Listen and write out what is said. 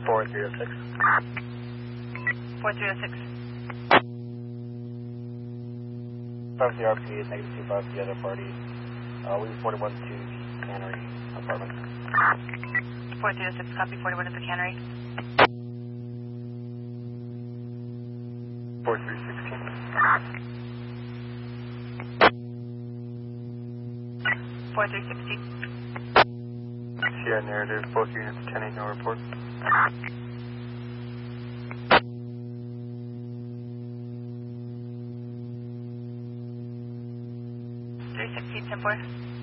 4306. 4306. 5 the RP is negative 25 the other party. We reported 1 to the Cannery apartment. 4306, copy 41 at the Cannery. 4316. 4360. Sierra narrative, both units 10-8, no report. 316, 10-4.